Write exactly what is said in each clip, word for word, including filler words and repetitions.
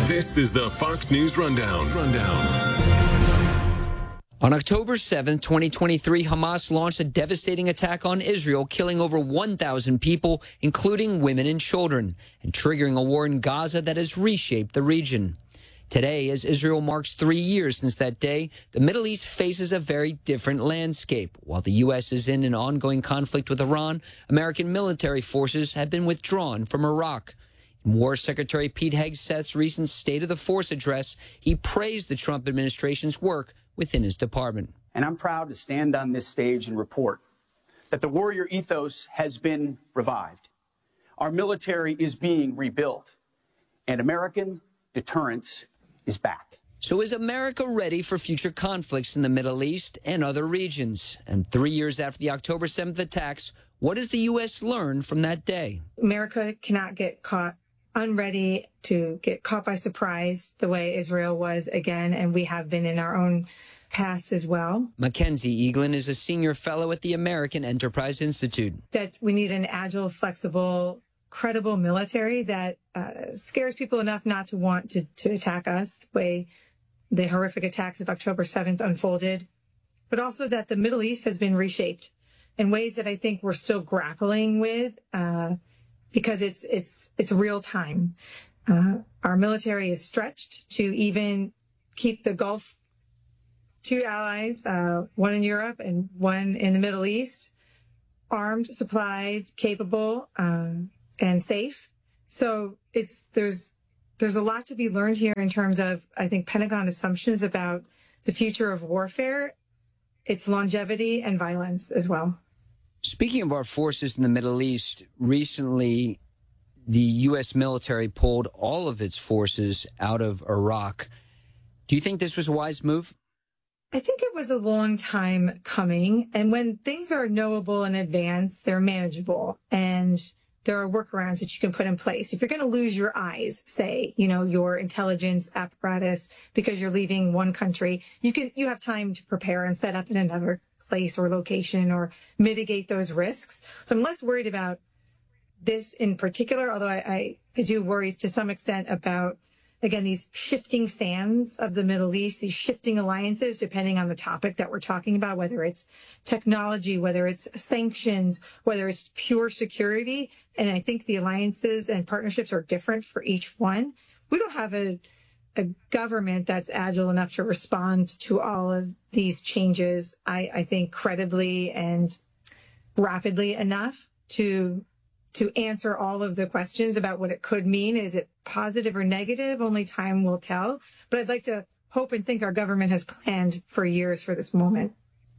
This is the Fox News Rundown. Rundown. On October seventh, twenty twenty-three, Hamas launched a devastating attack on Israel, killing over one thousand people, including women and children, and triggering a war in Gaza that has reshaped the region. Today, as Israel marks three years since that day, the Middle East faces a very different landscape. While the U S is in an ongoing conflict with Iran, American military forces have been withdrawn from Iraq. In War Secretary Pete Hegseth's recent State of the Force address, he praised the Trump administration's work within his department. And I'm proud to stand on this stage and report that the warrior ethos has been revived. Our military is being rebuilt, and American deterrence is back. So is America ready for future conflicts in the Middle East and other regions? And three years after the October seventh attacks, what does the U S learn from that day? America cannot get caught unready to get caught by surprise the way Israel was again, and we have been in our own past as well. Mackenzie Eaglin is a senior fellow at the American Enterprise Institute. That we need an agile, flexible, credible military that uh, scares people enough not to want to, to attack us the way the horrific attacks of October seventh unfolded, but also that the Middle East has been reshaped in ways that I think we're still grappling with, uh, because it's it's it's real time. Uh, our military is stretched to even keep the Gulf, two allies, uh, one in Europe and one in the Middle East, armed, supplied, capable, um, and safe. So it's there's there's a lot to be learned here in terms of, I think, Pentagon assumptions about the future of warfare, its longevity and violence as well. Speaking of our forces in the Middle East, recently the U S military pulled all of its forces out of Iraq. Do you think this was a wise move? I think it was a long time coming. And when things are knowable in advance, they're manageable. And there are workarounds that you can put in place. If you're going to lose your eyes, say, you know, your intelligence apparatus because you're leaving one country, you can, you have time to prepare and set up in another place or location or mitigate those risks. So I'm less worried about this in particular, although I, I, I do worry to some extent about, again, these shifting sands of the Middle East, these shifting alliances, depending on the topic that we're talking about, whether it's technology, whether it's sanctions, whether it's pure security. And I think the alliances and partnerships are different for each one. We don't have a, a government that's agile enough to respond to all of these changes, I, I think, credibly and rapidly enough to to answer all of the questions about what it could mean. Is it positive or negative? Only time will tell. But I'd like to hope and think our government has planned for years for this moment.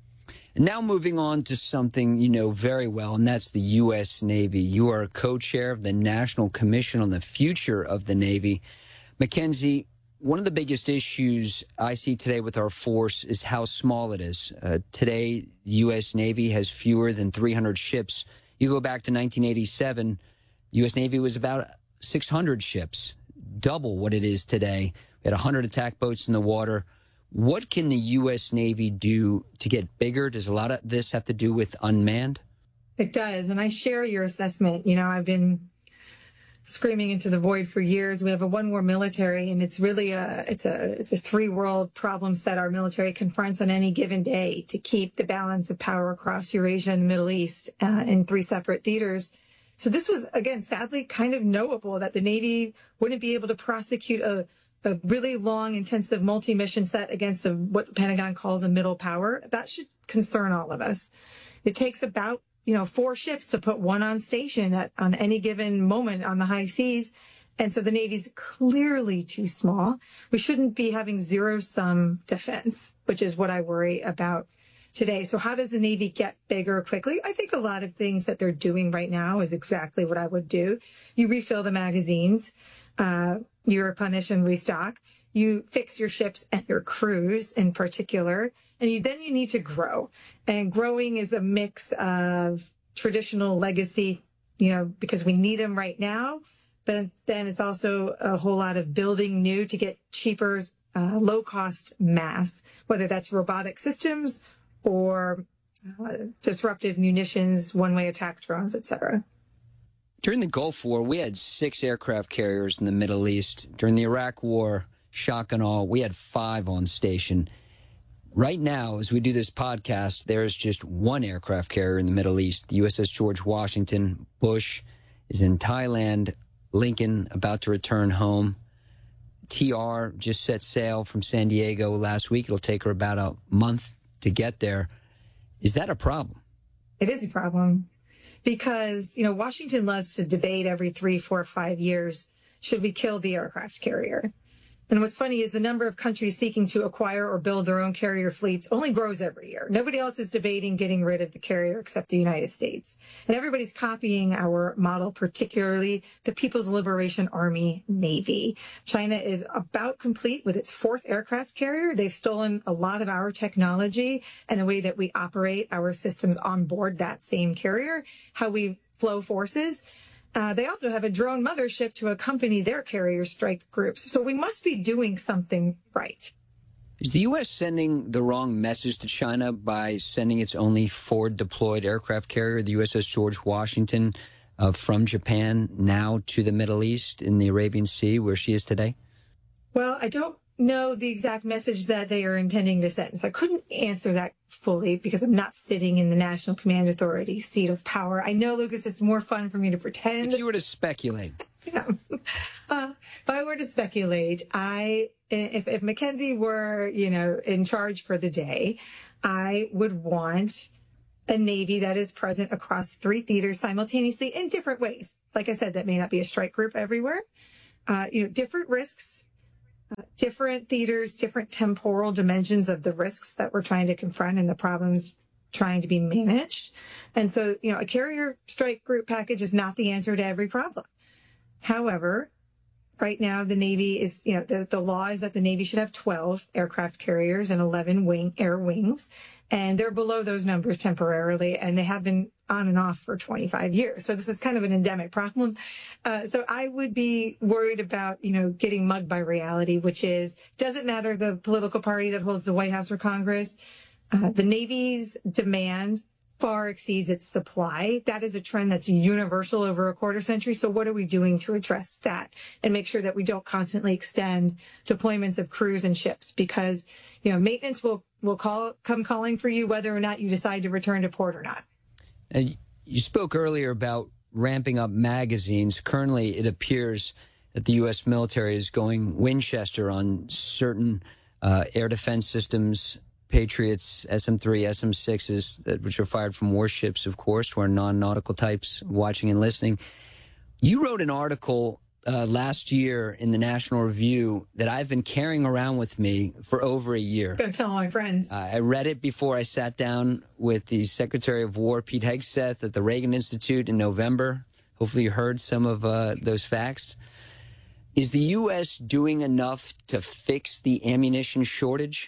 And now moving on to something you know very well, and that's the U S Navy. You are co-chair of the National Commission on the Future of the Navy. Mackenzie, one of the biggest issues I see today with our force is how small it is. Uh, today, the U S Navy has fewer than three hundred ships. You go back to nineteen eighty-seven, U S Navy was about six hundred ships, double what it is today. We had one hundred attack boats in the water. What can the U S Navy do to get bigger? Does a lot of this have to do with unmanned? It does, and I share your assessment. You know, I've been screaming into the void for years. We have a one-war military, and it's really a it's a it's a three-world problem set our military confronts on any given day to keep the balance of power across Eurasia and the Middle East uh, in three separate theaters. So this was, again, sadly kind of knowable that the Navy wouldn't be able to prosecute a, a really long, intensive multi-mission set against a, what the Pentagon calls a middle power. That should concern all of us. It takes about you know, four ships to put one on station at on any given moment on the high seas. And so the Navy's clearly too small. We shouldn't be having zero-sum defense, which is what I worry about today. So how does the Navy get bigger quickly? I think a lot of things that they're doing right now is exactly what I would do. You refill the magazines, uh, you replenish and restock. You fix your ships and your crews in particular, and you then you need to grow. And growing is a mix of traditional legacy, you know, because we need them right now, but then it's also a whole lot of building new to get cheaper, uh, low-cost mass, whether that's robotic systems or uh, disruptive munitions, one-way attack drones, et cetera. During the Gulf War, we had six aircraft carriers in the Middle East. During the Iraq War, shock and awe, we had five on station. Right now, as we do this podcast, there is just one aircraft carrier in the Middle East, the U S S George Washington. Bush is in Thailand. Lincoln about to return home. T R just set sail from San Diego last week. It'll take her about a month to get there. Is that a problem? It is a problem because, you know, Washington loves to debate every three, four, five years, should we kill the aircraft carrier? And what's funny is the number of countries seeking to acquire or build their own carrier fleets only grows every year. Nobody else is debating getting rid of the carrier except the United States. And everybody's copying our model, particularly the People's Liberation Army Navy. China is about complete with its fourth aircraft carrier. They've stolen a lot of our technology and the way that we operate our systems on board that same carrier, how we flow forces. Uh, they also have a drone mothership to accompany their carrier strike groups. So we must be doing something right. Is the U S sending the wrong message to China by sending its only forward-deployed aircraft carrier, the U S S George Washington, uh, from Japan now to the Middle East in the Arabian Sea, where she is today? Well, I don't know the exact message that they are intending to send. So I couldn't answer that fully because I'm not sitting in the National Command Authority seat of power. I know, Lucas, it's more fun for me to pretend. If you were to speculate. Yeah. Uh, if I were to speculate, I, if, if Mackenzie were, you know, in charge for the day, I would want a Navy that is present across three theaters simultaneously in different ways. Like I said, that may not be a strike group everywhere. Uh, you know, different risks. Uh, different theaters, different temporal dimensions of the risks that we're trying to confront and the problems trying to be managed. And so, you know, a carrier strike group package is not the answer to every problem. However, right now the Navy is, you know, the, the law is that the Navy should have twelve aircraft carriers and eleven wing air wings. And they're below those numbers temporarily, and they have been on and off for twenty-five years. So this is kind of an endemic problem. Uh, so I would be worried about, you know, getting mugged by reality, which is, doesn't matter the political party that holds the White House or Congress. Uh, the Navy's demand far exceeds its supply. That is a trend that's universal over a quarter century. So what are we doing to address that and make sure that we don't constantly extend deployments of crews and ships? Because, you know, maintenance will, will call, come calling for you whether or not you decide to return to port or not. And you spoke earlier about ramping up magazines. Currently, it appears that the U S military is going Winchester on certain uh, air defense systems, Patriots, S M three, S M sixes, that, which are fired from warships, of course, who are non-nautical types watching and listening. You wrote an article uh, last year in the National Review that I've been carrying around with me for over a year. I'm going to tell my friends. Uh, I read it before I sat down with the Secretary of War, Pete Hegseth, at the Reagan Institute in November. Hopefully you heard some of uh, those facts. Is the U S doing enough to fix the ammunition shortage?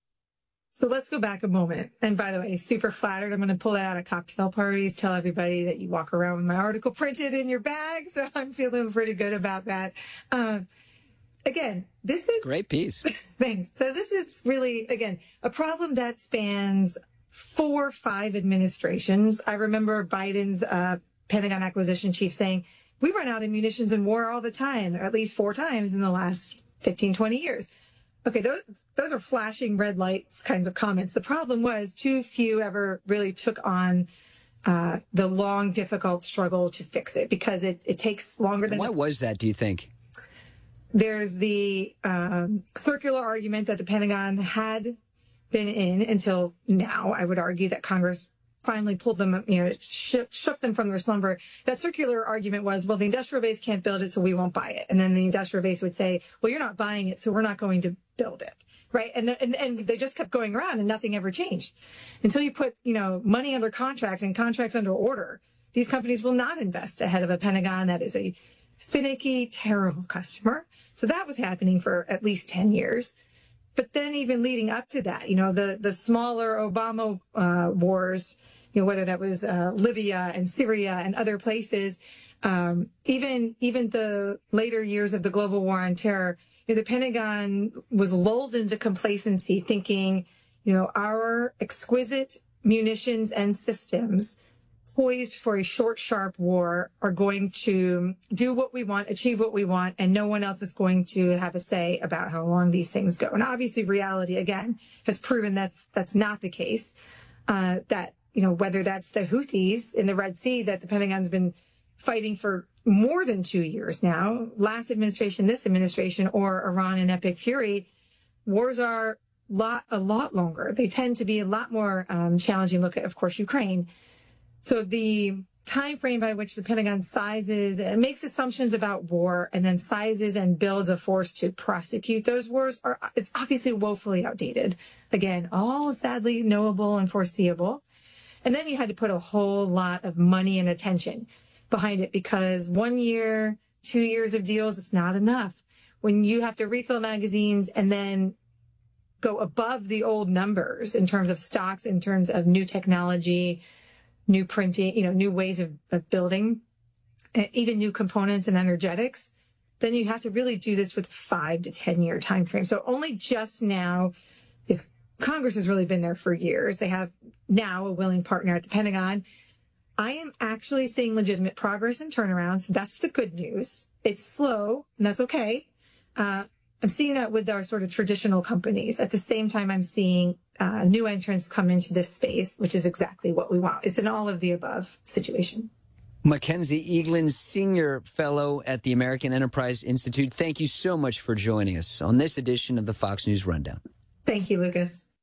So let's go back a moment. And by the way, super flattered. I'm going to pull that out at cocktail parties, tell everybody that you walk around with my article printed in your bag. So I'm feeling pretty good about that. Um, again, this is... Great piece. Thanks. So this is really, again, a problem that spans four, five administrations. I remember Biden's uh, Pentagon acquisition chief saying, we run out of munitions in war all the time, or at least four times in the last fifteen, twenty years. Okay, those, those are flashing red lights kinds of comments. The problem was too few ever really took on uh, the long, difficult struggle to fix it because it, it takes longer than... Why was that, do you think? There's the um, circular argument that the Pentagon had been in until now. I would argue that Congress finally pulled them, you know, shook, shook them from their slumber. That circular argument was, well, the industrial base can't build it, so we won't buy it. And then the industrial base would say, well, you're not buying it, so we're not going to build it. Right. And, and, and they just kept going around and nothing ever changed until you put, you know, money under contract and contracts under order. These companies will not invest ahead of a Pentagon that is a finicky, terrible customer. So that was happening for at least ten years. But then even leading up to that, you know, the, the smaller Obama uh, wars, you know, whether that was uh, Libya and Syria and other places, um, even even the later years of the global war on terror, you know, the Pentagon was lulled into complacency thinking, you know, our exquisite munitions and systems poised for a short, sharp war are going to do what we want, achieve what we want, and no one else is going to have a say about how long these things go. And obviously reality, again, has proven that's that's not the case. Uh, that, you know, whether that's the Houthis in the Red Sea that the Pentagon's been fighting for more than two years now, last administration, this administration, or Iran and Epic Fury, wars are lot, a lot longer. They tend to be a lot more um, challenging. Look at, of course, Ukraine. So the time frame by which the Pentagon sizes and makes assumptions about war and then sizes and builds a force to prosecute those wars are, it's obviously woefully outdated. Again, all sadly knowable and foreseeable. And then you had to put a whole lot of money and attention behind it because one year, two years of deals, it's not enough. When you have to refill magazines and then go above the old numbers in terms of stocks, in terms of new technology, new printing, you know, new ways of, of building, even new components and energetics, then you have to really do this with five to ten year time frame. So only just now is Congress has really been there for years. They have now a willing partner at the Pentagon. I am actually seeing legitimate progress and turnarounds. That's the good news. It's slow, and that's okay. Uh, I'm seeing that with our sort of traditional companies. At the same time, I'm seeing uh, new entrants come into this space, which is exactly what we want. It's an all of the above situation. Mackenzie Eaglen, Senior Fellow at the American Enterprise Institute, thank you so much for joining us on this edition of the Fox News Rundown. Thank you, Lucas.